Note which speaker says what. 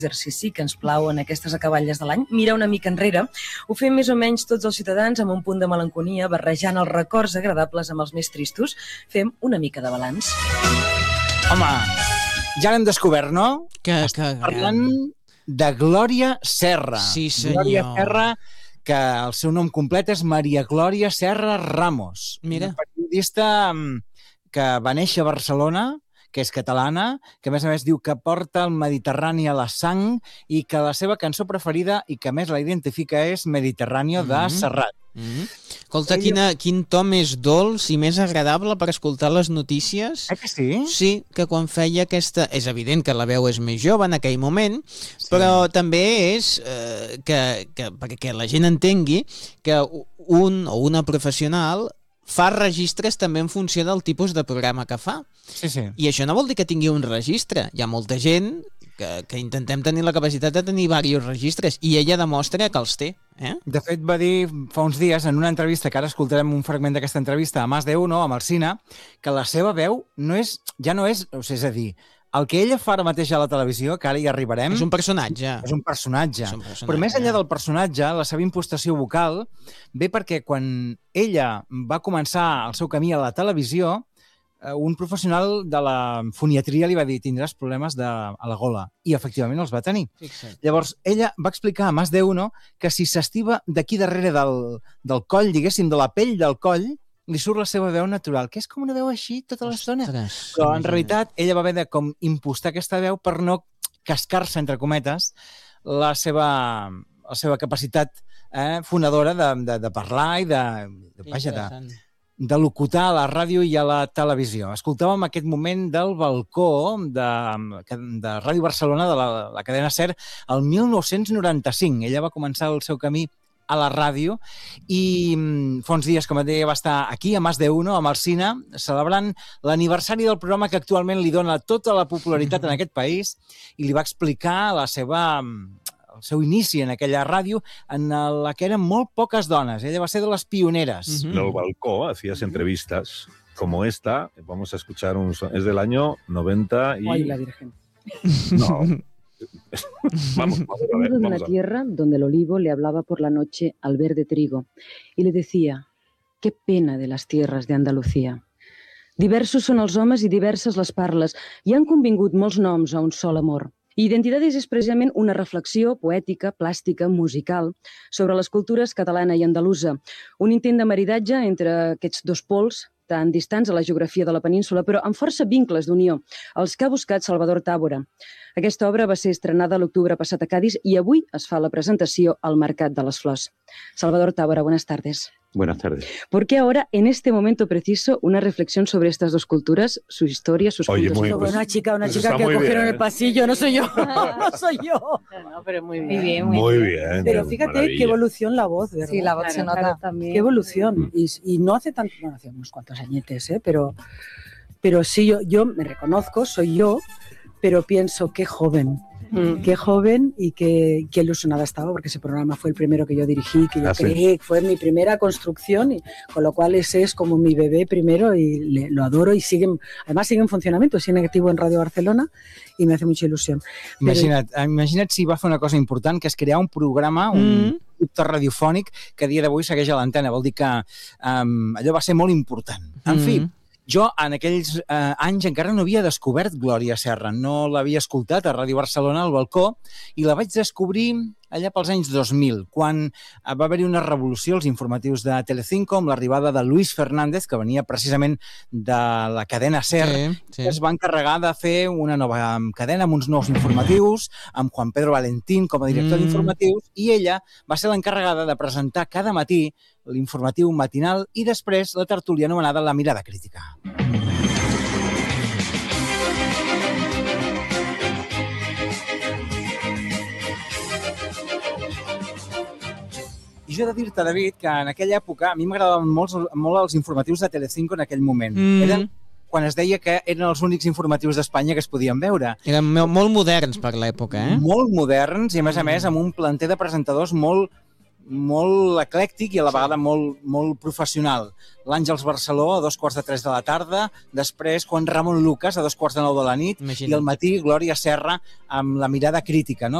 Speaker 1: exercici que ens plau en aquestes acaballes de l'any, mirar una mica enrere. Ho fem més o menys tots els ciutadans amb un punt de melanconia, barrejant els records agradables amb els més tristos. Fem una mica de balanç.
Speaker 2: Home, ja l'hem descobert, no?
Speaker 3: Estem
Speaker 2: parlant de Glòria Serra.
Speaker 3: Sí, senyor.
Speaker 2: Glòria Serra, que el seu nom complet és Maria Glòria Serra Ramos.
Speaker 3: Mira.
Speaker 2: Una periodista que va néixer a Barcelona, que és catalana, que a més diu que porta el Mediterrani a la sang i que la seva cançó preferida i que més la identifica és Mediterráneo de Serrat.
Speaker 3: Escolta, quin to més dolç i més agradable per escoltar les notícies.
Speaker 2: Que sí?
Speaker 3: Sí, que quan feia aquesta... És evident que la veu és més jove en aquell moment, però també és perquè la gent entengui que un o una professional fa registres també en funció del tipus de programa que fa.
Speaker 2: Sí, sí.
Speaker 3: I això no vol dir que tingui un registre. Hi ha molta gent que intentem tenir la capacitat de tenir diversos registres i ella demostra que els té.
Speaker 2: De fet, va dir fa uns dies en una entrevista, que ara escoltarem un fragment d'aquesta entrevista a Más de Uno, amb el Cine, que la seva veu ja no és, és a dir, el que ella fa ara mateix a la televisió, que ara hi arribarem...
Speaker 3: És un personatge.
Speaker 2: És un personatge. Però més enllà del personatge, la seva impostació vocal ve perquè quan ella va començar el seu camí a la televisió, un professional de la foniatria li va dir tindràs problemes a la gola. I efectivament els va tenir.
Speaker 3: Fixa't.
Speaker 2: Llavors, ella va explicar a Más de Uno que si s'estiva d'aquí darrere del coll, diguéssim, de la pell del coll, li surt la seva veu natural, que és com una veu així tota l'estona. Però en realitat ella va haver de com impostar aquesta veu per no cascar-se, entre cometes, la seva capacitat fonadora de parlar i de locutar a la ràdio i a la televisió. Escoltàvem aquest moment del balcó de Ràdio Barcelona, de la cadena SER, el 1995. Ella va començar el seu camí a la ràdio i fa uns dies, com et deia, va estar aquí a Más de Uno, amb el Cine, celebrant l'aniversari del programa que actualment li dona tota la popularitat en aquest país i li va explicar el seu inici en aquella ràdio en la que eren molt poques dones. Ella va ser de les pioneres.
Speaker 4: En el balcó hacías entrevistas como esta. Vamos a escuchar es del año 90 y...
Speaker 1: Ay, la Virgen.
Speaker 4: No. Vamos a ver.
Speaker 5: De una tierra donde el olivo le hablaba por la noche al verde trigo y le decía, qué pena de las tierras de Andalucía. Diversos són els homes i diverses les parles i han convingut molts noms a un sol amor. Identidades és precisament una reflexió poètica, plàstica, musical sobre les cultures catalana i andalusa. Un intent de maridatge entre aquests dos pols tan distants a la geografia de la península, però amb força vincles d'unió, els que ha buscat Salvador Tàbora. Aquesta obra va ser estrenada l'octubre passat a Cádiz i avui es fa la presentació al Mercat de les Flors. Salvador Tàbora, buenas tardes.
Speaker 6: Buenas tardes.
Speaker 5: ¿Por qué ahora, en este momento preciso, una reflexión sobre estas dos culturas, su historia, sus puntos de vista?
Speaker 1: Una chica que cogieron en el pasillo, no soy yo, no soy yo. No, pero muy bien.
Speaker 4: Muy bien.
Speaker 1: Pero fíjate
Speaker 4: maravilla.
Speaker 1: Qué evolución la voz, ¿verdad?
Speaker 7: Sí, la voz se nota
Speaker 1: también. Qué evolución. Y no hace tanto, bueno, hace unos cuantos añetes, pero sí, yo me reconozco, soy yo, pero pienso qué joven y qué ilusionada estaba, porque ese programa fue el primero que yo dirigí, que yo creé, fue mi primera construcción, y con lo cual ese es como mi bebé primero y lo adoro y además sigue en funcionamiento, sigue activo en Radio Barcelona y me hace mucha ilusión.
Speaker 2: Imagina't si va fer una cosa important, que és crear un programa, un producte radiofònic que a dia d'avui segueix a l'antena. Vol dir que allò va ser molt important. En fi, jo en aquells anys encara no havia descobert Glòria Serra, no l'havia escoltat a Ràdio Barcelona al balcó i la vaig descobrir allà pels anys 2000, quan va haver-hi una revolució als informatius de Telecinco amb l'arribada de Luis Fernández, que venia precisament de la cadena SER, que es va encarregar de fer una nova cadena amb uns nous informatius, amb Juan Pedro Valentín com a director d'informatius, i ella va ser l'encarregada de presentar cada matí l'informatiu matinal i després la tertúlia anomenada La Mirada Crítica. I jo he de dir-te, David, que en aquella època a mi m'agradaven molt els informatius de Telecinco en aquell moment. Eren quan es deia que eren els únics informatius d'Espanya que es podien veure.
Speaker 3: Eren molt moderns per l'època, eh?
Speaker 2: Molt moderns i, a més, amb un planter de presentadors molt molt eclèctic i a la vegada molt professional. L'Àngels Barceló a 2:45 de la tarda, després Juan Ramon Lucas a 8:45 de la nit, i al matí Glòria Serra amb La mirada crítica, no?